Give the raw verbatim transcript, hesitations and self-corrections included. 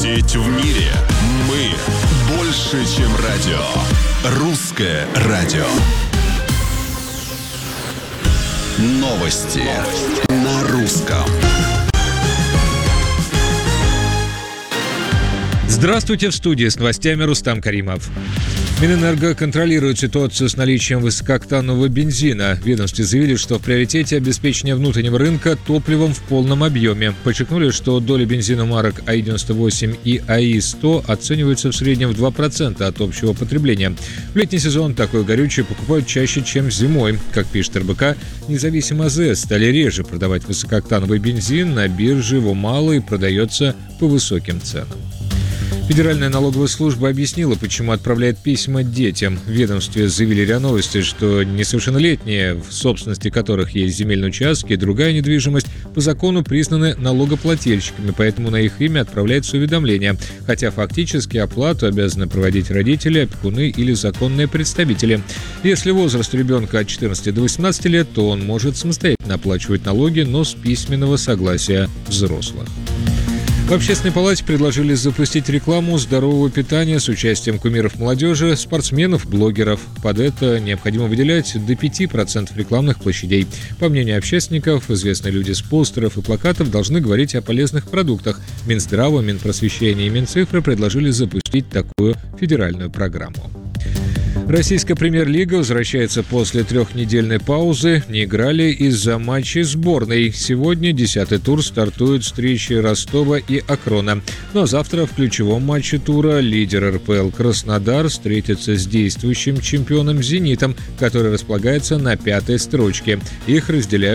Сеть в мире. Мы больше, чем радио. Русское радио. Новости на русском. Здравствуйте, в студии с новостями Рустам Каримов. Минэнерго контролирует ситуацию с наличием высокооктанового бензина. В ведомстве заявили, что в приоритете обеспечение внутреннего рынка топливом в полном объеме. Подчеркнули, что доля бензина марок АИ девяносто восемь и АИ сто оценивается в среднем в два процента от общего потребления. В летний сезон такое горючее покупают чаще, чем зимой. Как пишет эр бэ ка, независимо АЗС стали реже продавать высокооктановый бензин. На бирже его мало и продается по высоким ценам. Федеральная налоговая служба объяснила, почему отправляет письма детям. В ведомстве заявили РИА Новости, что несовершеннолетние, в собственности которых есть земельные участки и другая недвижимость, по закону признаны налогоплательщиками, поэтому на их имя отправляется уведомление, хотя фактически оплату обязаны проводить родители, опекуны или законные представители. Если возраст ребенка от четырнадцати до восемнадцати лет, то он может самостоятельно оплачивать налоги, но с письменного согласия взрослых. В Общественной палате предложили запустить рекламу здорового питания с участием кумиров молодежи, спортсменов, блогеров. Под это необходимо выделять до пяти процентов рекламных площадей. По мнению общественников, известные люди с постеров и плакатов должны говорить о полезных продуктах. Минздрава, Минпросвещения и Минцифры предложили запустить такую федеральную программу. Российская премьер-лига возвращается после трехнедельной паузы. Не играли из-за матчей сборной. Сегодня десятый тур стартует встречи Ростова и Акрона. Ну а завтра в ключевом матче тура лидер эр пэ эл Краснодар встретится с действующим чемпионом «Зенитом», который располагается на пятой строчке. Их разделяют